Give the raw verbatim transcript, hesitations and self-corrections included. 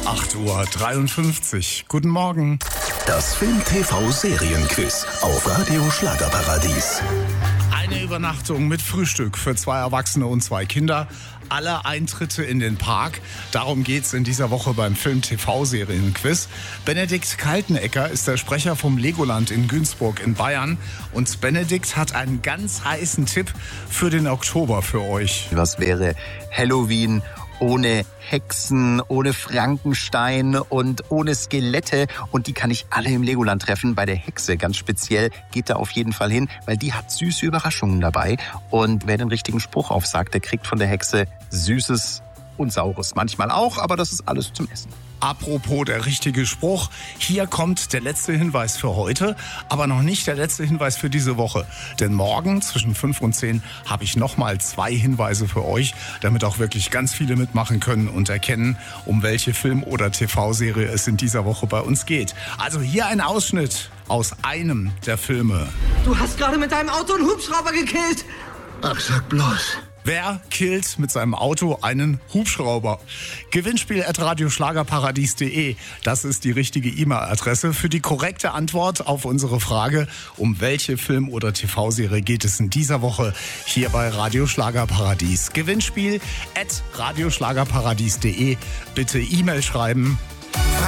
acht Uhr dreiundfünfzig. Guten Morgen. Das Film-T V-Serienquiz auf Radio Schlagerparadies. Eine Übernachtung mit Frühstück für zwei Erwachsene und zwei Kinder. Alle Eintritte in den Park. Darum geht's in dieser Woche beim Film-T V-Serienquiz. Benedikt Kaltenecker ist der Sprecher vom Legoland in Günzburg in Bayern. Und Benedikt hat einen ganz heißen Tipp für den Oktober für euch. Was wäre Halloween ohne Hexen, ohne Frankenstein und ohne Skelette? Und die kann ich alle im Legoland treffen. Bei der Hexe ganz speziell geht da auf jeden Fall hin, weil die hat süße Überraschungen dabei. Und wer den richtigen Spruch aufsagt, der kriegt von der Hexe Süßes und Saures. Manchmal auch, aber das ist alles zum Essen. Apropos der richtige Spruch, hier kommt der letzte Hinweis für heute, aber noch nicht der letzte Hinweis für diese Woche. Denn morgen zwischen fünf und zehn habe ich nochmal zwei Hinweise für euch, damit auch wirklich ganz viele mitmachen können und erkennen, um welche Film- oder T V-Serie es in dieser Woche bei uns geht. Also hier ein Ausschnitt aus einem der Filme. Du hast gerade mit deinem Auto einen Hubschrauber gekillt. Ach, sag bloß. Wer killt mit seinem Auto einen Hubschrauber? Gewinnspiel at radioschlagerparadies punkt de. Das ist die richtige E-Mail-Adresse für die korrekte Antwort auf unsere Frage, um welche Film- oder T V-Serie geht es in dieser Woche hier bei Radio Schlagerparadies. Gewinnspiel at radioschlagerparadies punkt de. Bitte E-Mail schreiben